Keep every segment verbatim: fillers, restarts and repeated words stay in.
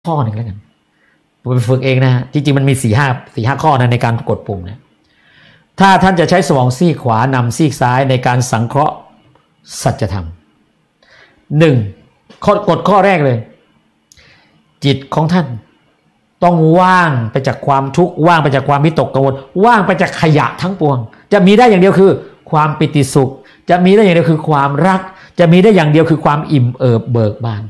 ข้อหนึ่งแล้วกันไปฝึกเองนะฮะจริงๆมันมีสี่ห้าสี่ห้าข้อนะในการกดปุ่มนะถ้าท่านจะใช้สมองซีกขวานำซีกซ้ายในการสังเคราะห์สัจธรรมหนึ่งข้อกฎข้อแรกเลยจิตของท่านต้องว่างไปจากความทุกข์ว่างไปจากความวิตกกังวลว่างไปจากขยะทั้งปวงจะมีได้อย่างเดียวคือความปิติสุขจะมีได้อย่างเดียวคือความรักจะมีได้อย่างเดียวคือความอิ่มเอิบเบิกบาน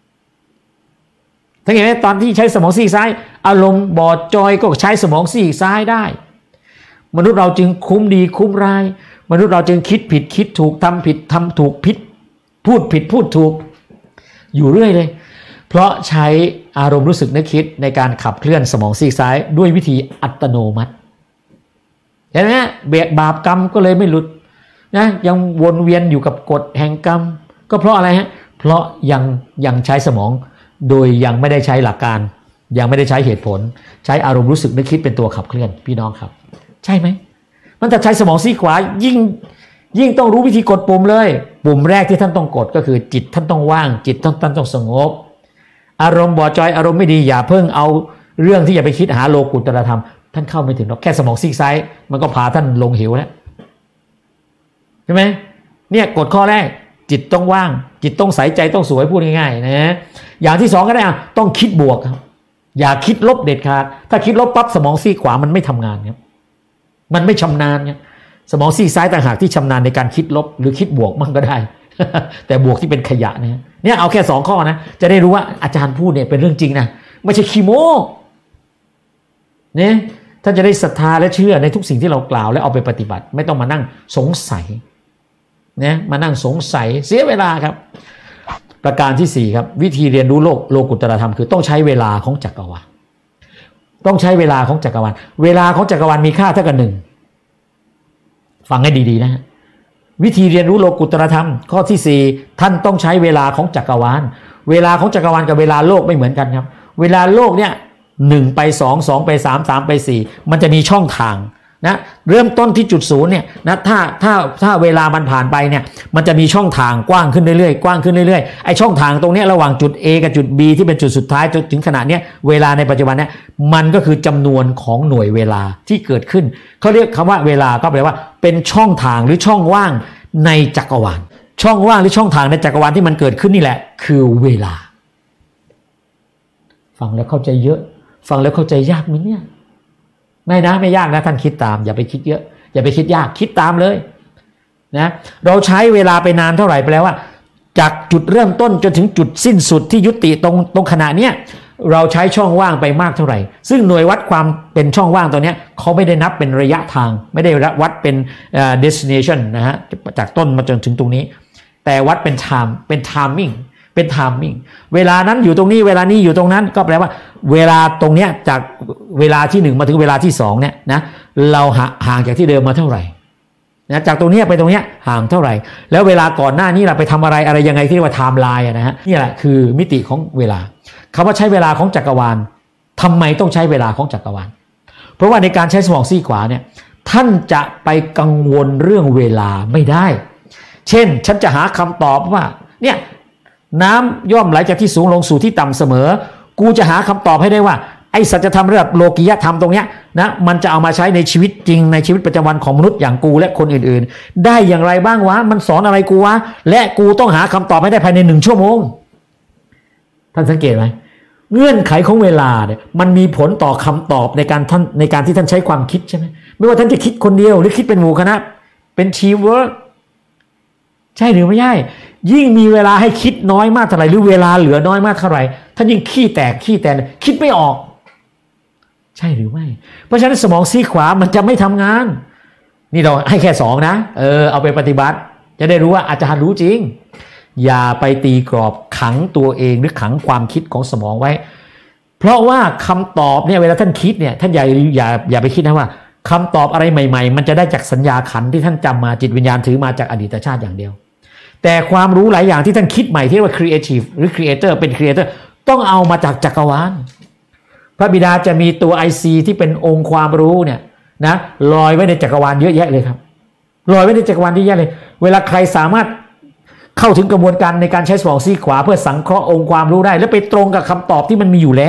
ทั้งอย่างนี้ตอนที่ใช้สมองซีกซ้ายอารมณ์บอดจอยก็ใช้สมองซีกซ้ายได้มนุษย์เราจึงคุ้มดีคุ้มร้ายมนุษย์เราจึงคิดผิดคิดถูกทำผิดทำถูกผิดพูดผิดพูดถูกอยู่เรื่อยเลยเพราะใช้อารมณ์รู้สึกนึกคิดในการขับเคลื่อนสมองซีกซ้ายด้วยวิธีอัตโนมัติเห็นไหมเบียดบาปกรรมก็เลยไม่หลุดนะยังวนเวียนอยู่กับกฎแห่งกรรมก็เพราะอะไรฮะเพราะยังยังใช้สมองโดยยังไม่ได้ใช้หลักการยังไม่ได้ใช้เหตุผลใช้อารมณ์รู้สึกนึกคิดเป็นตัวขับเคลื่อนพี่น้องครับใช่ไหมมันจะใช้สมองซีกขวายิ่งยิ่งต้องรู้วิธีกดปุ่มเลยปุ่มแรกที่ท่านต้องกดก็คือจิตท่านต้องว่างจิตท่านท่านต้องสงบอารมณ์บอดจอยอารมณ์ไม่ดีอย่าเพิ่งเอาเรื่องที่จะไปคิดหาโลกุตตรธรรมท่านเข้าไม่ถึงหรอกแค่สมองซีกซ้ายมันก็พาท่านลงเหวแล้วใช่ไหมเนี่ยกฎข้อแรกจิตต้องว่างจิตต้องใสใจต้องสวยพูดง่ายๆนะอย่างที่สองก็ได้อ่ะต้องคิดบวกครับอย่าคิดลบเด็ดขาดถ้าคิดลบปั๊บสมองซีกขวามันไม่ทำงานครับมันไม่ชำนาญครับสมองซีกซ้ายต่างหากที่ชำนาญในการคิดลบหรือคิดบวกมั่งก็ได้ แต่บวกที่เป็นขยะนะเนี่ยเอาแค่สองข้อนะจะได้รู้ว่าอาจารย์พูดเนี่ยเป็นเรื่องจริงนะไม่ใช่ขี้โม้เนี่ยท่านจะได้ศรัทธาและเชื่อในทุกสิ่งที่เรากล่าวและเอาไปปฏิบัติไม่ต้องมานั่งสงสัยนะมานั่งสงสัยเสียเวลาครับประการที่สี่ครับวิธีเรียนรู้โลกโลกุตตรธรรมคือต้องใช้เวลาของจักรวาลต้องใช้เวลาของจักรวาลเวลาของจักรวาลมีค่าเท่ากับหนึ่งฟังให้ดีๆนะฮะวิธีเรียนรู้โลกุตตรธรรมข้อที่สี่ท่านต้องใช้เวลาของจักรวาลเวลาของจักรวาลกับเวลาโลกไม่เหมือนกันครับเวลาโลกเนี่ยหนึ่งไปสอง สองไปสาม สามไปสี่มันจะมีช่องทางนะเริ่มต้นที่จุดศูนย์เนี่ยนะถ้าถ้าถ้าเวลามันผ่านไปเนี่ยมันจะมีช่องทางกว้างขึ้นเรื่อยๆกว้างขึ้นเรื่อยๆไอ้ช่องทางตรงนี้ระหว่างจุด A กับจุด B ที่เป็นจุดสุดท้ายจนถึงขณะเนี้ยเวลาในปัจจุบันเนี่ยมันก็คือจำนวนของหน่วยเวลาที่เกิดขึ้นเขาเรียกคำว่าเวลาก็แปลว่าเป็นช่องทางหรือช่องว่างในจักรวาลช่องว่างหรือช่องทางในจักรวาลที่มันเกิดขึ้นนี่แหละคือเวลาฟังแล้วเข้าใจเยอะฟังแล้วเข้าใจยากมั้ยเนี่ยไม่นะไม่ยากนะท่านคิดตามอย่าไปคิดเยอะอย่าไปคิดยากคิดตามเลยนะเราใช้เวลาไปนานเท่าไหร่ไปแล้วว่าจากจุดเริ่มต้นจนถึงจุดสิ้นสุดที่ยุติตรงตรงขณะเนี้ยเราใช้ช่องว่างไปมากเท่าไหร่ซึ่งหน่วยวัดความเป็นช่องว่างตัวเนี้ยเขาไม่ได้นับเป็นระยะทางไม่ได้วัดเป็น destination นะฮะจากต้นมาจนถึงตรงนี้แต่วัดเป็น time เป็น timingเป็น timing เวลานั้นอยู่ตรงนี้เวลานี้อยู่ตรงนั้นก็แปลว่าเวลาตรงเนี้ยจากเวลาที่หนึ่งมาถึงเวลาที่สองเนี่ยนะเราห่างจากที่เดิมมาเท่าไหร่นะจากตรงนี้ไปตรงเนี้ยห่างเท่าไหร่แล้วเวลาก่อนหน้านี้เราไปทำอะไรอะไรยังไงที่เรียกว่าไทม์ไลน์นะฮะนี่แหละคือมิติของเวลาคำว่าใช้เวลาของจักรวาลทำไมต้องใช้เวลาของจักรวาลเพราะว่าในการใช้สมองซีกขวาเนี่ยท่านจะไปกังวลเรื่องเวลาไม่ได้เช่นฉันจะหาคำตอบว่าเนี่ยน้ำย่อมไหลจากที่สูงลงสู่ที่ต่ำเสมอกูจะหาคำตอบให้ได้ว่าไอ้สัจธรรมระดับโลกียธรรมตรงเนี้ยนะมันจะเอามาใช้ในชีวิตจริงในชีวิตประจำวันของมนุษย์อย่างกูและคนอื่นๆได้อย่างไรบ้างวะมันสอนอะไรกูวะและกูต้องหาคำตอบให้ได้ภายในหนึ่งชั่วโมงท่านสังเกตไหมเงื่อนไขของเวลาเนี่ยมันมีผลต่อคำตอบในการท่านในการที่ท่านใช้ความคิดใช่ไหมไม่ว่าท่านจะคิดคนเดียวหรือคิดเป็นหมู่คณะเป็นทีมเวิร์คใช่หรือไม่ใช่ยิ่งมีเวลาให้คิดน้อยมากเท่าไหร่หรือเวลาเหลือน้อยมากเท่าไหร่ท่านยิ่งขี้แตกขี้แตนคิดไม่ออกใช่หรือไม่เพราะฉะนั้นสมองซีกขวามันจะไม่ทำงานนี่เราให้แค่สองนะเออเอาไปปฏิบัติจะได้รู้ว่าอาจารย์รู้จริงอย่าไปตีกรอบขังตัวเองหรือขังความคิดของสมองไว้เพราะว่าคำตอบเนี่ยเวลาท่านคิดเนี่ยท่านอย่าอย่าอย่าไปคิดนะว่าคำตอบอะไรใหม่ๆมันจะได้จากสัญญาขันธ์ที่ท่านจำมาจิตวิญญาณถือมาจากอดีตชาติอย่างเดียวแต่ความรู้หลายอย่างที่ท่านคิดใหม่ที่เรียกว่า creative หรือ creator เป็น creator ต้องเอามาจากจักรวาลพระบิดาจะมีตัว ไอ ซี ที่เป็นองค์ความรู้เนี่ยนะลอยไว้ในจักรวาลเยอะแยะเลยครับลอยไว้ในจักรวาลเยอะแยะเลยเวลาใครสามารถเข้าถึงกระบวนการในการใช้สมองซีกขวาเพื่อสังเคราะห์องค์ความรู้ได้และไปตรงกับคำตอบที่มันมีอยู่แล้ว